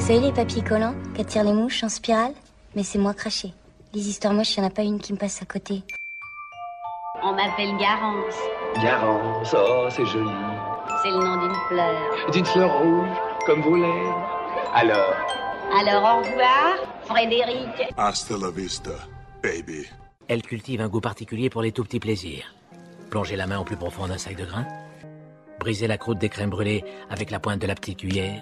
savez les papiers collants qu'attirent les mouches en spirale? Mais c'est moi craché. Les histoires moches, il n'y en a pas une qui me passe à côté. On m'appelle Garance. Garance, oh c'est joli. C'est le nom d'une fleur. D'une fleur rouge, comme vos lèvres. Alors au revoir, Frédéric. Hasta la vista, baby. Elle cultive un goût particulier pour les tout petits plaisirs. Plonger la main au plus profond d'un sac de grains, briser la croûte des crèmes brûlées avec la pointe de la petite cuillère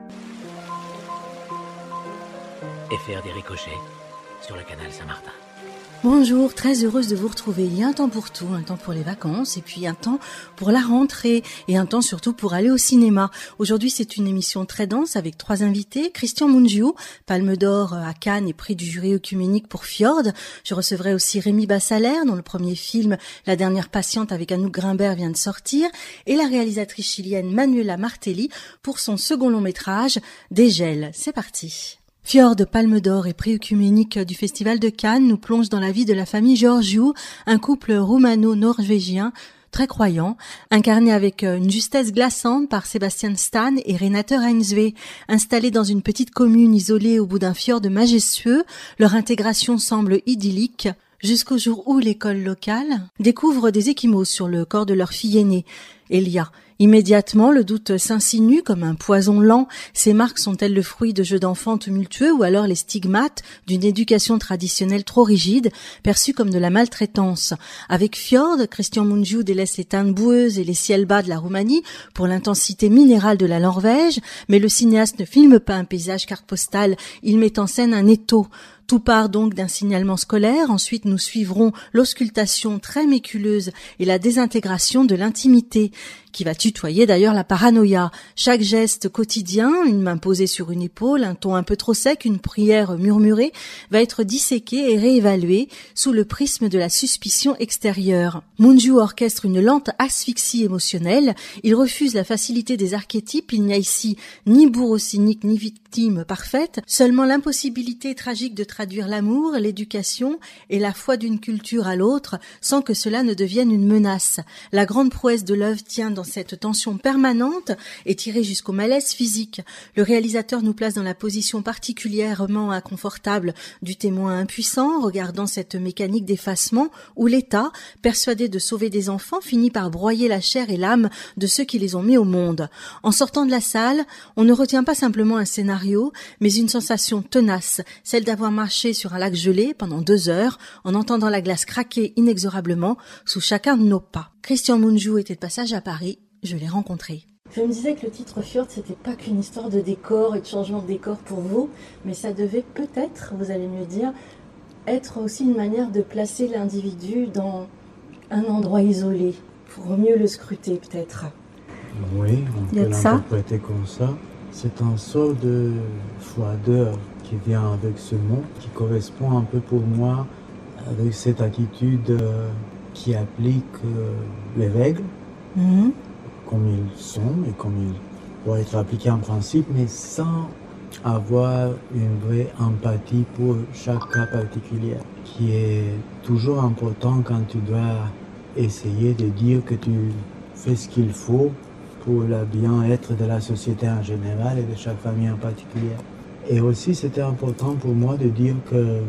et faire des ricochets sur le canal Saint-Martin. Bonjour, très heureuse de vous retrouver. Il y a un temps pour tout, un temps pour les vacances et puis un temps pour la rentrée et un temps surtout pour aller au cinéma. Aujourd'hui, c'est une émission très dense avec 3 invités. Christian Mungiu, Palme d'Or à Cannes et prix du jury œcuménique pour Fjord. Je recevrai aussi Rémi Bassaler, dont le premier film La dernière patiente avec Anouk Grimbert vient de sortir, et la réalisatrice chilienne Manuela Martelli pour son second long métrage Dégel. C'est parti. Fjord, Palme d'Or et prix œcuménique du Festival de Cannes nous plonge dans la vie de la famille Georgiou, un couple roumano-norvégien très croyant, incarné avec une justesse glaçante par Sébastien Stan et Renate Reinsve. Installés dans une petite commune isolée au bout d'un fjord majestueux, leur intégration semble idyllique, jusqu'au jour où l'école locale découvre des ecchymoses sur le corps de leur fille aînée, Elia. Immédiatement, le doute s'insinue comme un poison lent. Ces marques sont-elles le fruit de jeux d'enfants tumultueux ou alors les stigmates d'une éducation traditionnelle trop rigide, perçue comme de la maltraitance? Avec Fjord, Christian Mungiu délaisse les teintes boueuses et les ciels bas de la Roumanie pour l'intensité minérale de la Norvège, mais le cinéaste ne filme pas un paysage carte postale, il met en scène un étau. Tout part donc d'un signalement scolaire, ensuite nous suivrons l'auscultation très méculeuse et la désintégration de l'intimité, qui va tutoyer d'ailleurs la paranoïa. Chaque geste quotidien, une main posée sur une épaule, un ton un peu trop sec, une prière murmurée, va être disséqué et réévalué sous le prisme de la suspicion extérieure. Mungiu orchestre une lente asphyxie émotionnelle, il refuse la facilité des archétypes, il n'y a ici ni bourreau cynique ni victime parfaite, seulement l'impossibilité tragique de traduire l'amour, l'éducation et la foi d'une culture à l'autre sans que cela ne devienne une menace. La grande prouesse de l'œuvre tient dans cette tension permanente et tirée jusqu'au malaise physique. Le réalisateur nous place dans la position particulièrement inconfortable du témoin impuissant, regardant cette mécanique d'effacement où l'État, persuadé de sauver des enfants, finit par broyer la chair et l'âme de ceux qui les ont mis au monde. En sortant de la salle, on ne retient pas simplement un scénario, mais une sensation tenace, celle d'avoir marché sur un lac gelé pendant 2 heures, en entendant la glace craquer inexorablement sous chacun de nos pas. Christian Mungiu était de passage à Paris, je l'ai rencontré. Je me disais que le titre Fjord, c'était pas qu'une histoire de décor et de changement de décor pour vous, mais ça devait peut-être, vous allez me dire, être aussi une manière de placer l'individu dans un endroit isolé, pour mieux le scruter peut-être. Oui, on peut l'interpréter comme ça. C'est un sort de froideur qui vient avec ce mot, qui correspond un peu pour moi avec cette attitude qui applique les règles comme ils sont et comme ils doivent être appliqués en principe, mais sans avoir une vraie empathie pour chaque cas particulier, qui est toujours important quand tu dois essayer de dire que tu fais ce qu'il faut pour le bien-être de la société en général et de chaque famille en particulier. Et aussi, c'était important pour moi de dire que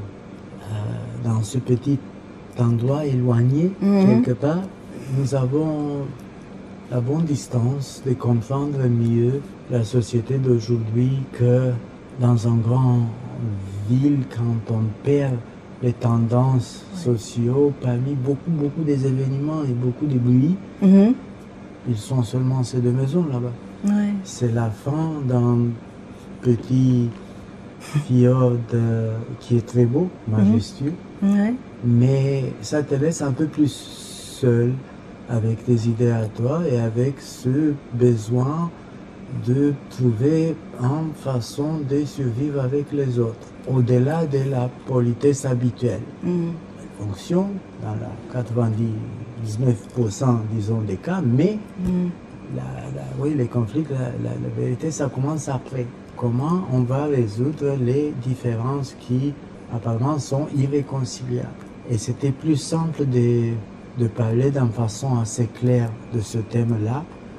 dans ce petit endroit éloigné, quelque part, nous avons la bonne distance de comprendre mieux la société d'aujourd'hui que dans une grande ville, quand on perd les tendances sociaux, parmi beaucoup des événements et beaucoup de bruit, ils sont seulement ces 2 maisons là-bas. Ouais. C'est la fin d'un petit fjord qui est très beau, majestueux, mais ça te laisse un peu plus seul avec tes idées à toi et avec ce besoin de trouver une façon de survivre avec les autres, au-delà de la politesse habituelle. Elle fonctionne dans la 99% disons des cas, mais les conflits, la vérité, ça commence après. Comment on va résoudre les différences qui apparemment sont irréconciliables. Et c'était plus simple de parler d'une façon assez claire de ce thème-là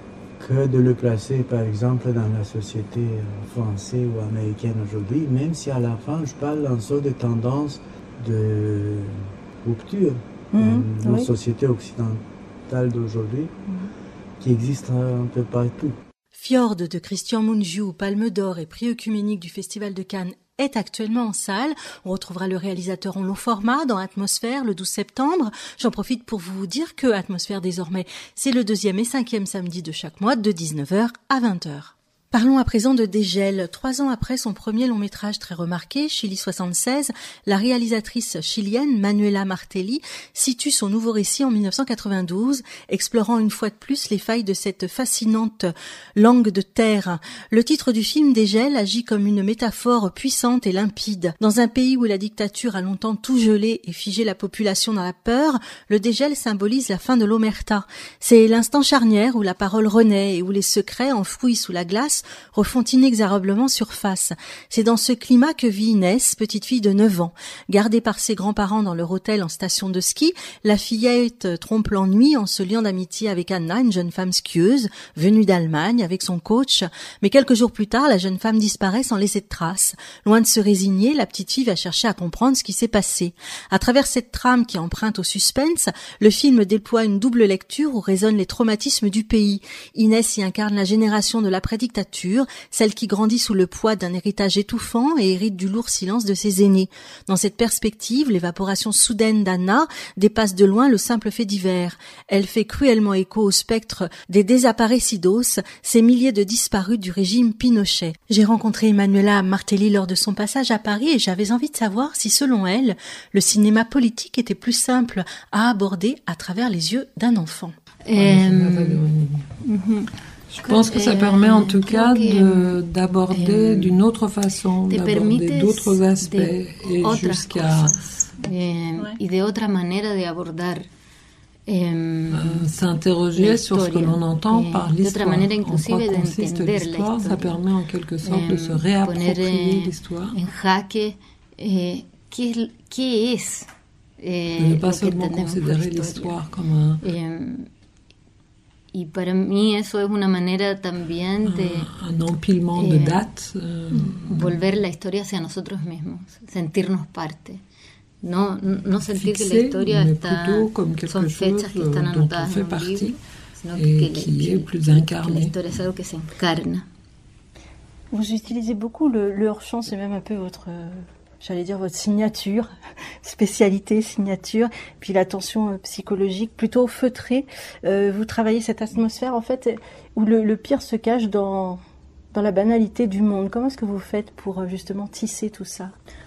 que de le placer par exemple dans la société française ou américaine aujourd'hui, même si à la fin je parle en sorte de tendance de rupture dans nos sociétés occidentales d'aujourd'hui qui existent un peu partout. Fjord de Christian Mungiu, Palme d'Or et prix œcuménique du Festival de Cannes est actuellement en salle. On retrouvera le réalisateur en long format dans Atmosphère le 12 septembre. J'en profite pour vous dire que Atmosphère désormais, c'est le 2e et 5e samedi de chaque mois de 19h à 20h. Parlons à présent de Dégel. 3 ans après son premier long métrage très remarqué, Chili 76, la réalisatrice chilienne Manuela Martelli situe son nouveau récit en 1992, explorant une fois de plus les failles de cette fascinante langue de terre. Le titre du film Dégel agit comme une métaphore puissante et limpide. Dans un pays où la dictature a longtemps tout gelé et figé la population dans la peur, le dégel symbolise la fin de l'omerta. C'est l'instant charnière où la parole renaît et où les secrets enfouis sous la glace refont inexorablement surface. C'est dans ce climat que vit Inès, petite fille de 9 ans. Gardée par ses grands-parents dans leur hôtel en station de ski, la fillette trompe l'ennui en se liant d'amitié avec Anna, une jeune femme skieuse, venue d'Allemagne avec son coach. Mais quelques jours plus tard, la jeune femme disparaît sans laisser de traces. Loin de se résigner, la petite fille va chercher à comprendre ce qui s'est passé. À travers cette trame qui emprunte au suspense, le film déploie une double lecture où résonnent les traumatismes du pays. Inès y incarne la génération de l'après-dictature, celle qui grandit sous le poids d'un héritage étouffant et hérite du lourd silence de ses aînés. Dans cette perspective, l'évaporation soudaine d'Anna dépasse de loin le simple fait divers. Elle fait cruellement écho au spectre des desaparecidos, ces milliers de disparus du régime Pinochet. J'ai rencontré Manuela Martelli lors de son passage à Paris et j'avais envie de savoir si, selon elle, le cinéma politique était plus simple à aborder à travers les yeux d'un enfant. Je pense que ça permet en tout cas d'aborder d'une autre façon, d'aborder d'autres aspects et jusqu'à s'interroger sur ce que l'on entend par l'histoire. En quoi consiste l'histoire, ça permet en quelque sorte de se réapproprier l'histoire. De ne pas seulement considérer l'histoire comme Y para mí eso es una manera también de un empilement de dates, volver la historia hacia nosotros mismos, sentirnos parte. No sentir que la historia son fechas que están anotadas en un libro, sino que la historia es algo que se encarna. Vous utilisez beaucoup le hors-champ, c'est même un peu votre signature, spécialité, signature, puis la tension psychologique plutôt feutrée. Vous travaillez cette atmosphère, en fait, où le pire se cache dans la banalité du monde. Comment est-ce que vous faites pour justement tisser tout ça?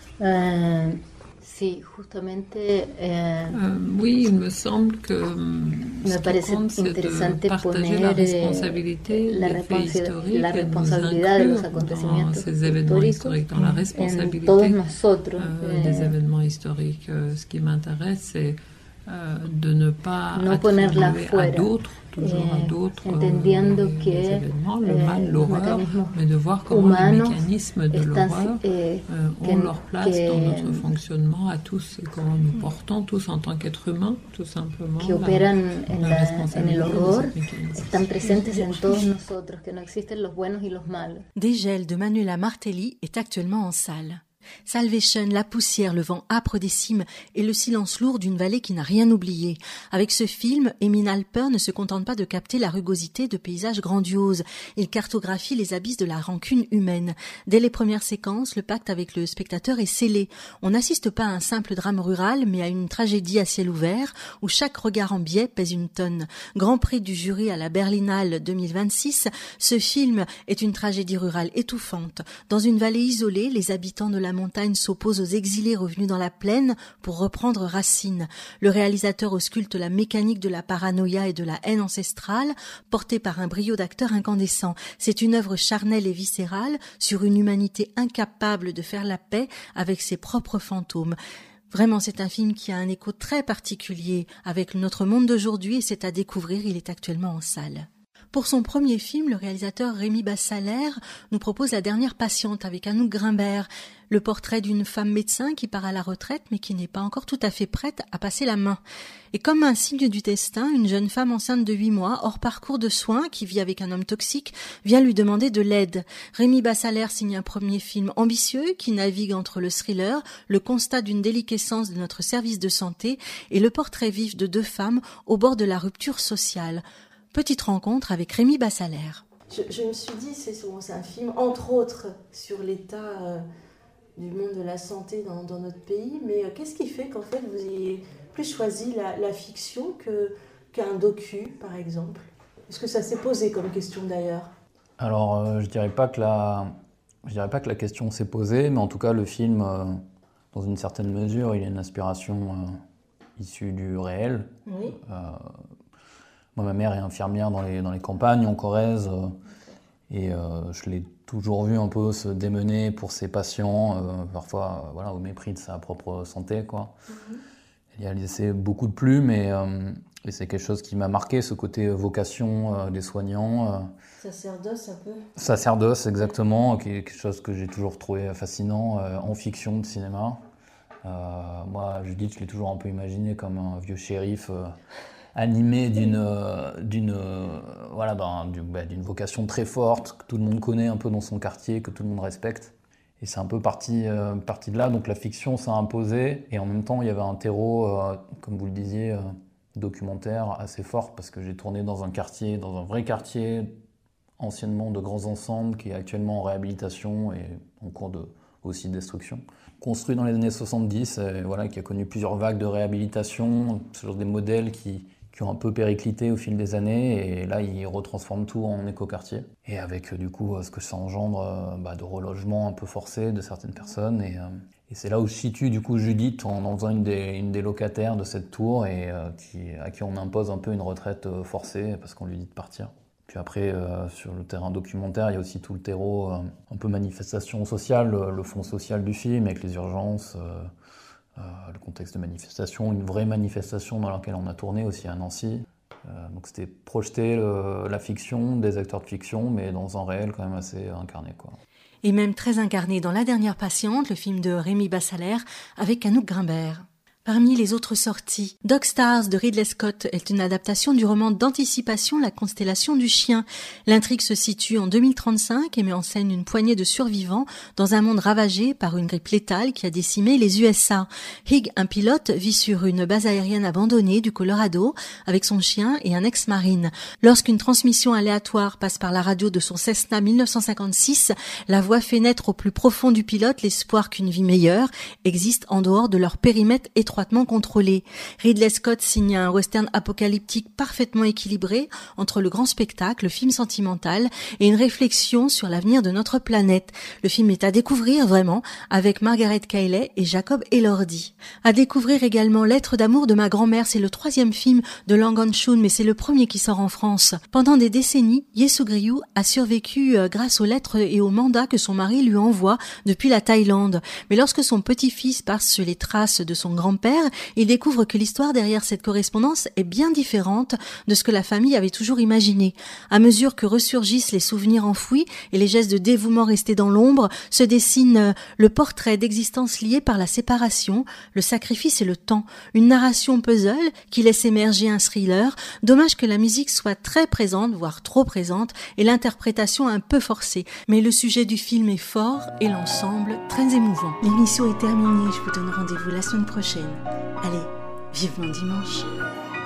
Sí, justamente. Oui, il me semble que ce qui compte, c'est de partager la responsabilité des faits historiques et de nous inclure dans ces événements historiques, dans la responsabilité des événements historiques. Ce qui m'intéresse, c'est de ne pas attribuer à d'autres, toujours à d'autres les événements, le mal, l'horreur, mais de voir comment les mécanismes de l'horreur ont leur place dans notre fonctionnement à tous et comment nous portons tous en tant qu'êtres humains, tout simplement, la responsabilité de ces mécanismes. Dégel de Manuela Martelli est actuellement en salle. Salvation, la poussière, le vent âpre des cimes et le silence lourd d'une vallée qui n'a rien oublié. Avec ce film, Emin Alper ne se contente pas de capter la rugosité de paysages grandioses. Il cartographie les abysses de la rancune humaine. Dès les premières séquences, le pacte avec le spectateur est scellé. On n'assiste pas à un simple drame rural, mais à une tragédie à ciel ouvert, où chaque regard en biais pèse une tonne. Grand prix du jury à la Berlinale 2026, ce film est une tragédie rurale étouffante. Dans une vallée isolée, les habitants de la montagne s'oppose aux exilés revenus dans la plaine pour reprendre racine. Le réalisateur ausculte la mécanique de la paranoïa et de la haine ancestrale, portée par un brio d'acteur incandescent. C'est une œuvre charnelle et viscérale sur une humanité incapable de faire la paix avec ses propres fantômes. Vraiment, c'est un film qui a un écho très particulier avec notre monde d'aujourd'hui et c'est à découvrir, il est actuellement en salle. Pour son premier film, le réalisateur Rémi Bassalaire nous propose La dernière patiente avec Anouk Grimbert, le portrait d'une femme médecin qui part à la retraite mais qui n'est pas encore tout à fait prête à passer la main. Et comme un signe du destin, une jeune femme enceinte de 8 mois, hors parcours de soins, qui vit avec un homme toxique, vient lui demander de l'aide. Rémi Bassalaire signe un premier film ambitieux qui navigue entre le thriller, le constat d'une déliquescence de notre service de santé et le portrait vif de 2 femmes au bord de la rupture sociale. Petite rencontre avec Rémi Bassalaire. Je me suis dit, c'est un film, entre autres, sur l'état du monde de la santé dans notre pays, mais qu'est-ce qui fait qu'en fait vous ayez plus choisi la fiction qu'un docu, par exemple? Est-ce que ça s'est posé comme question d'ailleurs? Alors, je dirais pas que la question s'est posée, mais en tout cas, le film, dans une certaine mesure, il a une inspiration issue du réel. Oui. Moi, ma mère est infirmière dans les campagnes, en Corrèze, et je l'ai toujours vu un peu se démener pour ses patients, parfois au mépris de sa propre santé, quoi. Elle y a laissé beaucoup de plumes, et c'est quelque chose qui m'a marqué, ce côté vocation des soignants. Sacerdoce, un peu. Sacerdoce, exactement, qui est quelque chose que j'ai toujours trouvé fascinant en fiction de cinéma. Moi, Judith, je l'ai toujours un peu imaginé comme un vieux shérif animé d'une vocation très forte, que tout le monde connaît un peu dans son quartier, que tout le monde respecte. Et c'est un peu parti de là. Donc la fiction s'est imposée, et en même temps, il y avait un terreau, comme vous le disiez, documentaire assez fort, parce que j'ai tourné dans un vrai quartier, anciennement de grands ensembles, qui est actuellement en réhabilitation et en cours aussi de destruction. Construit dans les années 70, qui a connu plusieurs vagues de réhabilitation, sur des modèles qui ont un peu périclité au fil des années, et là ils retransforment tout en écoquartier. Et avec du coup ce que ça engendre de relogement un peu forcé de certaines personnes, et c'est là où se situe du coup Judith en faisant une des locataires de cette tour, et à qui on impose un peu une retraite forcée parce qu'on lui dit de partir. Puis après, sur le terrain documentaire, il y a aussi tout le terreau, un peu manifestation sociale, le fond social du film avec les urgences, le contexte de manifestation, une vraie manifestation dans laquelle on a tourné aussi à Nancy. Donc c'était projeter la fiction, des acteurs de fiction, mais dans un réel quand même assez incarné, quoi. Et même très incarné dans La dernière patiente, le film de Rémi Bassalaire avec Anouk Grimbert. Parmi les autres sorties, Dog Stars de Ridley Scott est une adaptation du roman d'anticipation La constellation du chien. L'intrigue se situe en 2035 et met en scène une poignée de survivants dans un monde ravagé par une grippe létale qui a décimé les USA. Hig, un pilote, vit sur une base aérienne abandonnée du Colorado avec son chien et un ex-marine. Lorsqu'une transmission aléatoire passe par la radio de son Cessna 1956, la voix fait naître au plus profond du pilote l'espoir qu'une vie meilleure existe en dehors de leur périmètre étroitement contrôlé. Ridley Scott signe un western apocalyptique parfaitement équilibré entre le grand spectacle, le film sentimental et une réflexion sur l'avenir de notre planète. Le film est à découvrir vraiment avec Margaret Qualley et Jacob Elordi. À découvrir également Lettre d'amour de ma grand-mère, c'est le 3e film de Lang Han-Chun, mais c'est le premier qui sort en France. Pendant des décennies, Ye Soo-Ryu a survécu grâce aux lettres et aux mandats que son mari lui envoie depuis la Thaïlande. Mais lorsque son petit-fils passe sur les traces de son grand-père, il découvre que l'histoire derrière cette correspondance est bien différente de ce que la famille avait toujours imaginé. À mesure que ressurgissent les souvenirs enfouis et les gestes de dévouement restés dans l'ombre, se dessine le portrait d'existence liée par la séparation, le sacrifice et le temps. Une narration puzzle qui laisse émerger un thriller. Dommage que la musique soit très présente, voire trop présente, et l'interprétation un peu forcée. Mais le sujet du film est fort et l'ensemble très émouvant. L'émission est terminée, je vous donne rendez-vous la semaine prochaine. Allez, vivement dimanche.